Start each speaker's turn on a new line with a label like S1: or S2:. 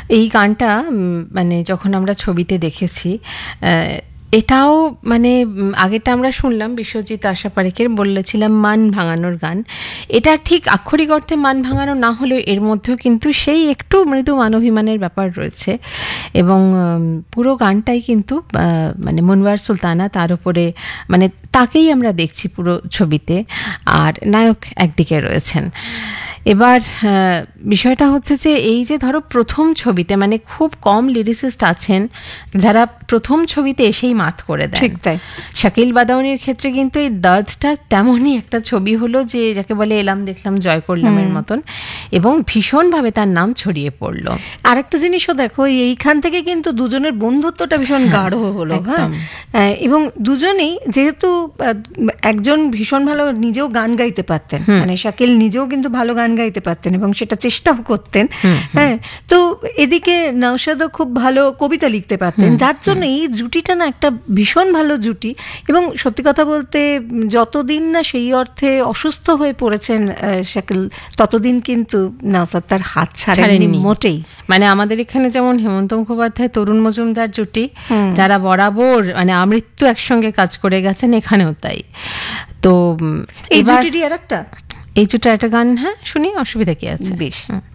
S1: এই গানটা মানে যখন আমরা ছবিতে দেখেছি, এটাও মানে আগেটা আমরা শুনলাম বিশ্বজিৎ আশা পারেখের, বলেছিলাম মান ভাঙানোর গান। এটা ঠিক আক্ষরিক অর্থে মান ভাঙানো না হলেও এর মধ্যেও কিন্তু সেই একটু মৃদু মানবিমানের ব্যাপার রয়েছে। এবং পুরো গানটাই কিন্তু মানে মনওয়ার সুলতানা, তার উপরে মানে তাকেই আমরা দেখছি পুরো ছবিতে, আর নায়ক একদিকে রয়েছেন। এবার বিষয়টা হচ্ছে যে এই যে ধরো প্রথম ছবিতে মানে খুব কম লিরিসিস্ট আছেন যারা প্রথম ছবিতে এসেই মাত করে দেন।
S2: ঠিক তাই।
S1: শাকিল বাদাউনির ক্ষেত্রে কিন্তু এই দর্দটা তেমনই একটা ছবি হলো যে যাকে বলে এলাম দেখলাম জয় করলামের মতন, এবং ভীষণভাবে তার নাম ছড়িয়ে পড়লো।
S2: আরেকটা জিনিসও দেখো, এইখান থেকে কিন্তু দুজনের বন্ধুত্বটা ভীষণ গাঢ় হলো। হ্যাঁ, এবং দুজনেই যেহেতু একজন ভীষণ ভালো নিজেও গান গাইতে পারতেন, মানে শাকিল নিজেও কিন্তু ভালো গান গাইতে পারতেন এবং সেটা চেষ্টাও করতেন। হ্যাঁ, তো এদিকে নওশাদও খুব ভালো কবিতা লিখতে পারতেন, যার জন্য এই জুটিটা না একটা ভীষণ ভালো জুটি। এবং সত্যি কথা বলতে যতদিন না সেই অর্থে অসুস্থ হয়ে পড়েছেন শাকিল, ততদিন কিন্তু নওশাদ তার হাত ছাড়েননি মোটেই।
S1: মানে আমাদের এখানে যেমন হেমন্ত মুখোপাধ্যায় তরুণ মজুমদার জুটি, যারা বরাবর মানে আমৃত্যু একসঙ্গে কাজ করে গেছেন, এখানেও তাই। তো
S2: এই জুটিটি আর একটা
S1: গান, হ্যাঁ শুনি, অসুবিধা কি আছে?
S2: বেশ।